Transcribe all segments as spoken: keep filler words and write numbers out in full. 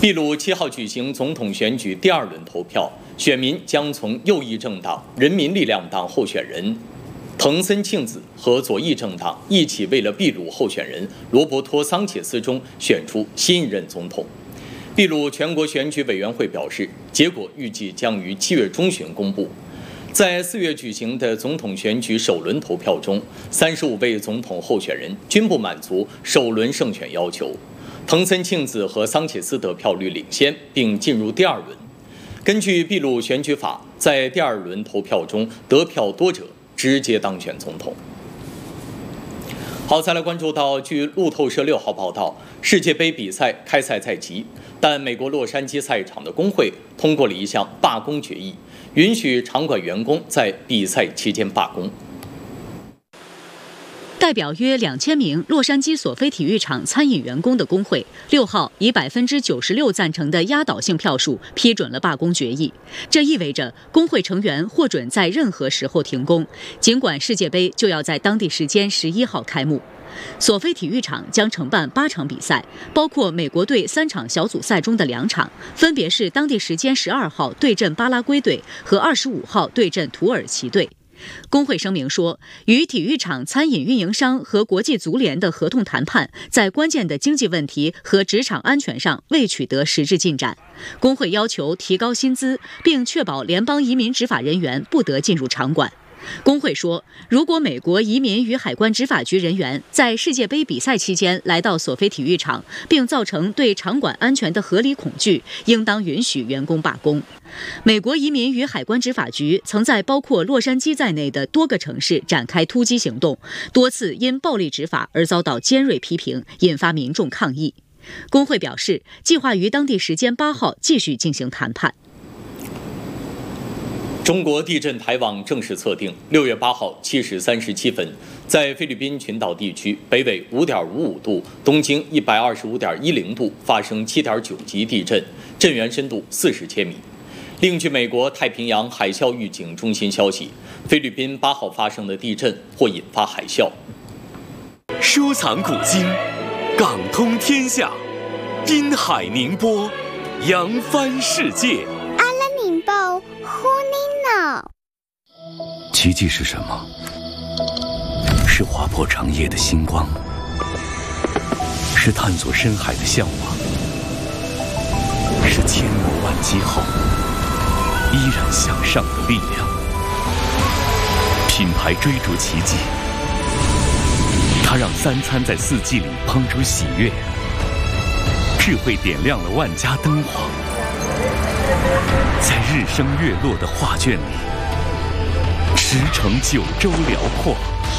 秘鲁七号举行总统选举第二轮投票，选民将从右翼政党人民力量党候选人藤森庆子和左翼政党一起为了秘鲁候选人罗伯托·桑切斯中选出新一任总统。秘鲁全国选举委员会表示，结果预计将于七月中旬公布。在四月举行的总统选举首轮投票中，三十五位总统候选人均不满足首轮胜选要求。藤森庆子和桑切斯得票率领先，并进入第二轮。根据秘鲁选举法，在第二轮投票中得票多者直接当选总统。好，再来关注到，据路透社六号报道，世界杯比赛开赛在即，但美国洛杉矶赛场的工会通过了一项罢工决议，允许场馆员工在比赛期间罢工。 代表约两千名洛杉矶索菲体育场餐饮员工的工会，六号以百分之九十六赞成的压倒性票数批准了罢工决议。这意味着工会成员获准在任何时候停工，尽管世界杯就要在当地时间十一号开幕。索菲体育场将承办八场比赛，包括美国队三场小组赛中的两场，分别是当地时间十二号对阵巴拉圭队和二十五号对阵土耳其队。工会声明说，与体育场餐饮运营商和国际足联的合同谈判在关键的经济问题和职场安全上未取得实质进展。工会要求提高薪资，并确保联邦移民执法人员不得进入场馆。工会说，如果美国移民与海关执法局人员在世界杯比赛期间来到索菲体育场，并造成对场馆安全的合理恐惧，应当允许员工罢工。美国移民与海关执法局曾在包括洛杉矶在内的多个城市展开突击行动，多次因暴力执法而遭到尖锐批评，引发民众抗议。工会表示，计划于当地时间八号继续进行谈判。 中国地震台网正式测定，六月八号七时三十七分，在菲律宾群岛地区北纬五点五五度、东经一百二十五点一零度发生七点九级地震，震源深度四十千米。另据美国太平洋海啸预警中心消息，菲律宾八号发生的地震或引发海啸。 收藏古今，港通天下，滨海宁波，扬帆世界。 阿拉宁报，呼尼脑。 奇迹是什么？是划破长夜的星光，是探索深海的向往，是千磨万击后依然向上的力量。品牌追逐奇迹，它让三餐在四季里烹出喜悦，智慧点亮了万家灯火，在日升月落的画卷里驰骋九州辽阔。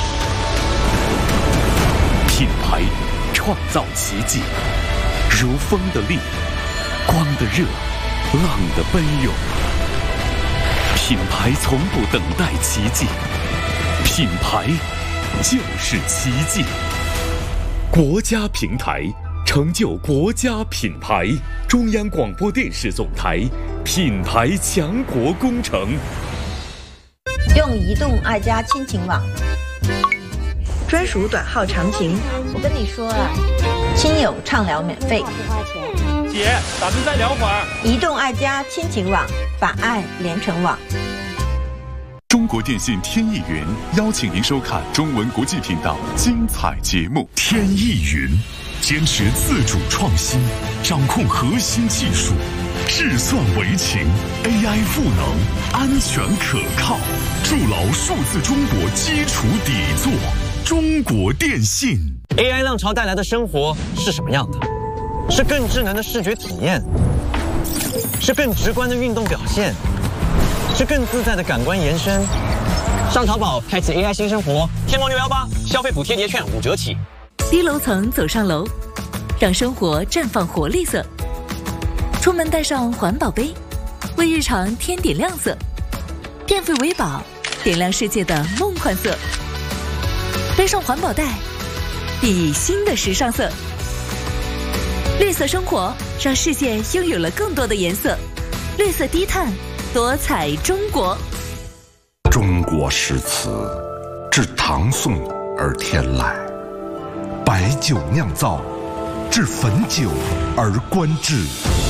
品牌创造奇迹，如风的力，光的热，浪的奔涌。品牌从不等待奇迹，品牌就是奇迹。国家平台成就国家品牌，中央广播电视总台品牌强国工程。 用移动爱家亲情网，专属短号长情。我跟你说啊，亲友畅聊免费。 姐，咱们再聊会儿。 移动爱家亲情网，把爱连成网。 中国电信天翼云邀请您收看中文国际频道精彩节目。天翼云坚持自主创新，掌控核心技术，智算为情 ，A I 赋能，安全可靠，筑牢数字中国基础底座。中国电信 A I 浪潮带来的生活是什么样的？是更智能的视觉体验，是更直观的运动表现，是更自在的感官延伸。上淘宝开启 A I 新生活，天猫六幺八消费补贴叠券五折起。 低楼层走上楼，让生活绽放活力色。出门带上环保杯，为日常添点亮色。电费为宝，点亮世界的梦幻色。背上环保袋，熠熠新的时尚色。绿色生活，让世界拥有了更多的颜色。绿色低碳，多彩中国。 中国诗词，自唐宋而天来，白酒酿造，至汾酒而观之。